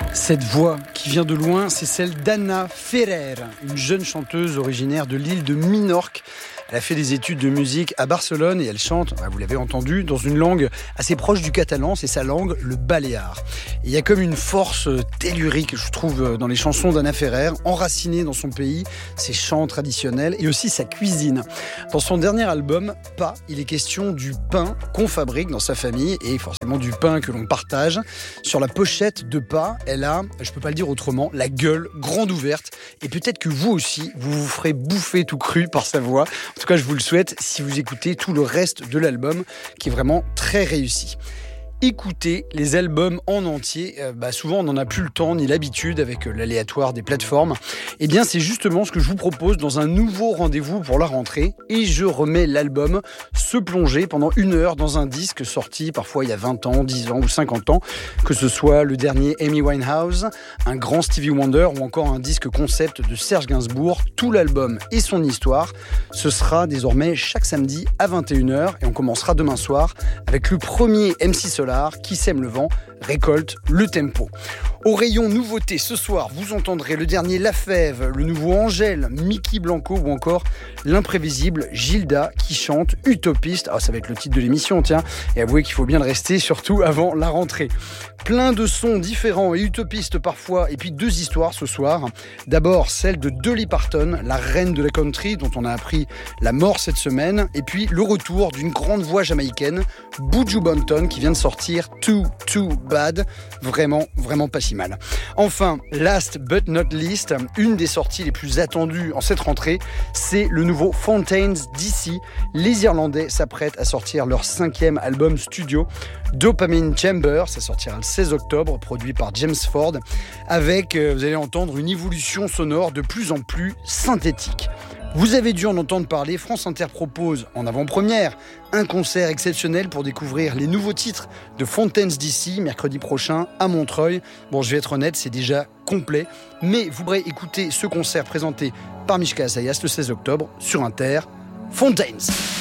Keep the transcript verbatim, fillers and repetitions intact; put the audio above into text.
Cette voix qui vient de loin, c'est celle d'Anna Ferrer, une jeune chanteuse originaire de l'île de Minorque. Elle a fait des études de musique à Barcelone et elle chante, vous l'avez entendu, dans une langue assez proche du catalan, c'est sa langue, le baléare. Et il y a comme une force tellurique, je trouve, dans les chansons d'Anna Ferrer, enracinée dans son pays, ses chants traditionnels et aussi sa cuisine. Dans son dernier album, Pas, il est question du pain qu'on fabrique dans sa famille et forcément du pain que l'on partage. Sur la pochette de Pas, elle a, je peux pas le dire autrement, la gueule grande ouverte et peut-être que vous aussi, vous vous ferez bouffer tout cru par sa voix. En tout cas, je vous le souhaite si vous écoutez tout le reste de l'album qui est vraiment très réussi. Écouter les albums en entier, euh, bah souvent on n'en a plus le temps ni l'habitude avec euh, l'aléatoire des plateformes. Eh bien c'est justement ce que je vous propose dans un nouveau rendez-vous pour la rentrée et je remets l'album Se plonger pendant une heure dans un disque sorti parfois il y a vingt ans, dix ans ou cinquante ans, que ce soit le dernier Amy Winehouse, un grand Stevie Wonder ou encore un disque concept de Serge Gainsbourg. Tout l'album et son histoire, ce sera désormais chaque samedi à vingt et une heures et on commencera demain soir avec le premier M C Solar qui sème le vent, récolte le tempo. Au rayon nouveauté, ce soir, vous entendrez le dernier La Fève, le nouveau Angèle, Mickey Blanco ou encore l'imprévisible Gilda qui chante Utopiste. Ah, ça va être le titre de l'émission, tiens. Et avouez qu'il faut bien le rester, surtout avant la rentrée. Plein de sons différents et utopistes parfois, et puis deux histoires ce soir. D'abord, celle de Dolly Parton, la reine de la country, dont on a appris la mort cette semaine. Et puis, le retour d'une grande voix jamaïcaine, Buju Banton, qui vient de sortir Too, Too Bad. Vraiment, vraiment pas si mal. Enfin, last but not least, une des sorties les plus attendues en cette rentrée, c'est le nouveau Fontaines D C. Les Irlandais s'apprêtent à sortir leur cinquième album studio, Dopamine Chamber. Ça sortira le seize octobre, produit par James Ford, avec, euh, vous allez entendre, une évolution sonore de plus en plus synthétique. Vous avez dû en entendre parler, France Inter propose en avant-première un concert exceptionnel pour découvrir les nouveaux titres de Fontaines D C mercredi prochain à Montreuil. Bon, je vais être honnête, c'est déjà complet, mais vous pourrez écouter ce concert présenté par Mishka Assayas le seize octobre sur Inter. Fontaines.